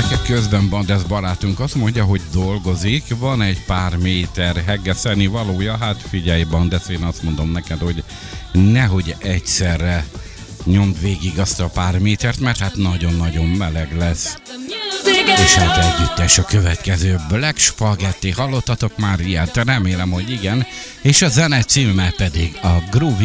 Közben Bandesz barátunk azt mondja, hogy dolgozik, van egy pár méter heggeszeni valója, hát figyelj Bandesz, én azt mondom neked, hogy nehogy egyszerre nyomd végig azt a pár métert, mert hát nagyon-nagyon meleg lesz. És hát együttes a következő Black Spaghetti, hallottatok már ilyet? Remélem, hogy igen, és a zene címe pedig a Groovy